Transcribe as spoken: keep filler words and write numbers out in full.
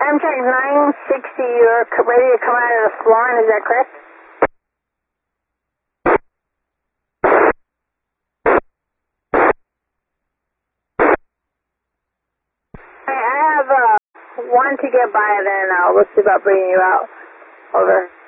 Amtrak nine sixty, you're ready to come out of the Florin, is that correct? I have uh, one to get by, then I'll look about bringing you out. Over.